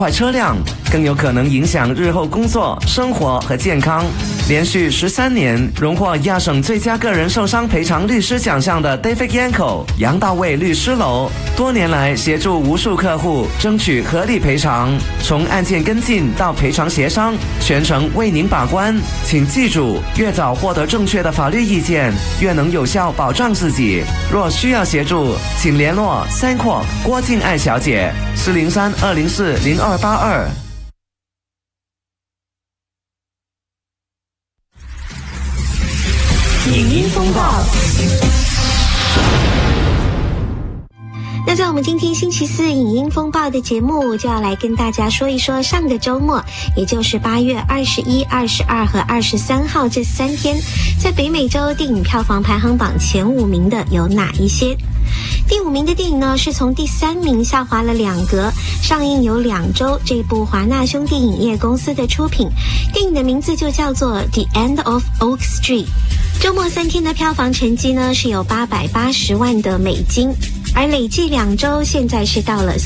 坏车辆，更有可能影响日后工作、生活和健康。连续13年荣获亚省最佳个人受伤赔偿律师奖项的 David Yanko 杨大卫律师楼，多年来协助无数客户争取合理赔偿，从案件跟进到赔偿协商，全程为您把关。请记住，越早获得正确的法律意见，越能有效保障自己。若需要协助，请联络Sandquark郭静爱小姐403-204-0282。 影音风暴。那在我们今天星期四影音风暴的节目，就要来跟大家说一说上个周末，也就是8月21、22和23号这3天，在北美洲电影票房排行榜前5名的有哪一些。第5名的电影呢，是从第3名下滑了2格，上映有2周，这部华纳兄弟影业公司的出品，电影的名字就叫做 The End of Oak Street。周末3天的票房成绩呢，是有880万的美金，而累计2周现在是到了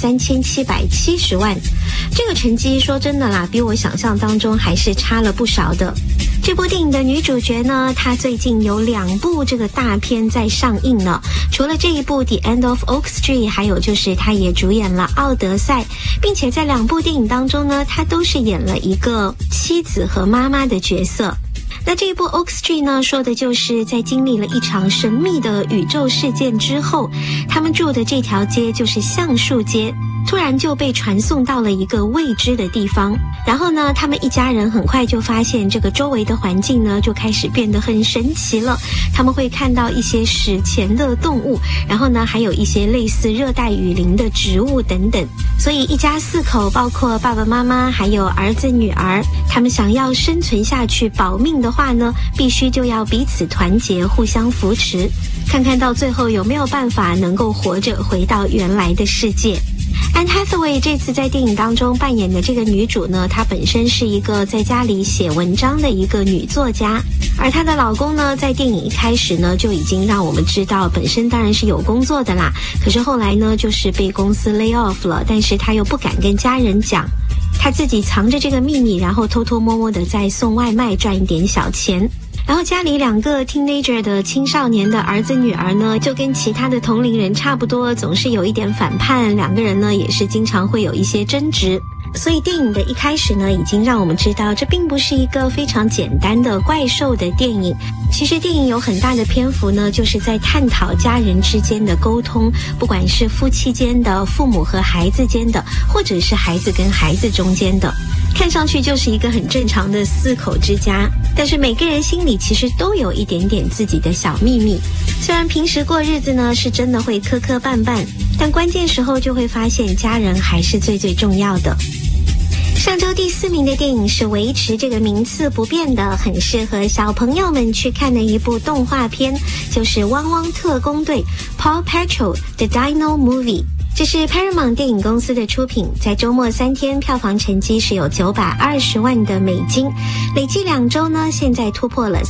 3770万。这个成绩说真的啦，比我想象当中还是差了不少的。这部电影的女主角呢，她最近有2部这个大片在上映呢，除了这一部 The End of Oak Street， 还有就是她也主演了奥德赛，并且在2部电影当中呢，她都是演了一个妻子和妈妈的角色。那这一部 Oak Street 呢，说的就是在经历了一场神秘的宇宙事件之后，他们住的这条街就是橡树街，突然就被传送到了一个未知的地方。然后呢，他们一家人很快就发现这个周围的环境呢，就开始变得很神奇了。他们会看到一些史前的动物，然后呢，还有一些类似热带雨林的植物等等。所以一家4口，包括爸爸妈妈还有儿子女儿，他们想要生存下去保命的话呢，必须就要彼此团结，互相扶持，看看到最后有没有办法能够活着回到原来的世界。Anne Hathaway 这次在电影当中扮演的这个女主呢，她本身是一个在家里写文章的一个女作家，而她的老公呢，在电影一开始呢，就已经让我们知道本身当然是有工作的啦，可是后来呢，就是被公司 lay off 了，但是她又不敢跟家人讲，她自己藏着这个秘密，然后偷偷摸摸的在送外卖赚一点小钱。然后家里2个 teenager 的青少年的儿子女儿呢，就跟其他的同龄人差不多，总是有一点反叛，2个人呢也是经常会有一些争执。所以电影的一开始呢，已经让我们知道这并不是一个非常简单的怪兽的电影。其实电影有很大的篇幅呢，就是在探讨家人之间的沟通，不管是夫妻间的、父母和孩子间的，或者是孩子跟孩子中间的。看上去就是一个很正常的4口之家，但是每个人心里其实都有一点点自己的小秘密。虽然平时过日子呢是真的会磕磕绊绊，但关键时候就会发现家人还是最最重要的。上周第4名的电影是维持这个名次不变的，很适合小朋友们去看的一部动画片，就是《汪汪特工队》 Paw Patrol The Dino Movie。这是 Paramount 电影公司的出品，在周末3天票房成绩是有920万的美金，累计2周呢，现在突破了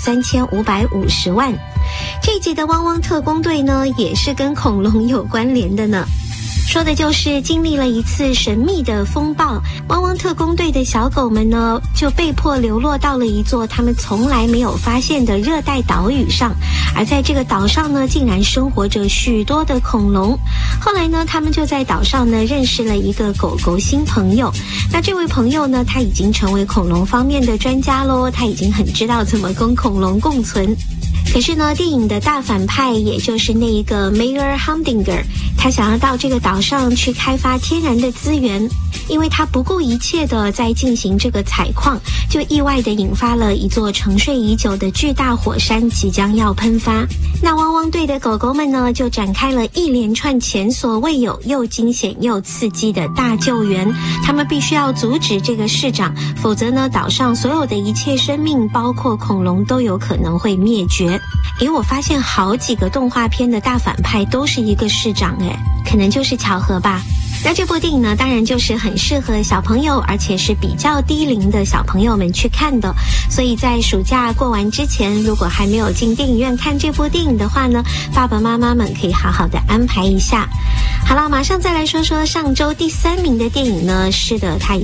3550万。这一集的汪汪特工队呢，也是跟恐龙有关联的呢。说的就是经历了一次神秘的风暴，汪汪特工队的小狗们呢，就被迫流落到了一座他们从来没有发现的热带岛屿上，而在这个岛上呢，竟然生活着许多的恐龙。后来呢，他们就在岛上呢认识了一个狗狗新朋友。那这位朋友呢，他已经成为恐龙方面的专家咯，他已经很知道怎么跟恐龙共存。可是呢，电影的大反派，也就是那一个 Mayor Humdinger， 他想要到这个岛上去开发天然的资源，因为他不顾一切的在进行这个采矿，就意外的引发了一座沉睡已久的巨大火山即将要喷发。那汪汪队的狗狗们呢，就展开了一连串前所未有又惊险又刺激的大救援，他们必须要阻止这个市长，否则呢，岛上所有的一切生命，包括恐龙，都有可能会灭绝。我发现好几个动画片的大反派都是一个市长，可能就是巧合吧。 那这部电影呢，当然就是很适合小朋友，而且是比较低龄的小朋友们去看的。所以在暑假过完之前，如果还没有进电影院看这部电影的话呢，爸爸妈妈们可以好好的安排一下。好了，马上再来说说上周第3名的电影呢。是的，它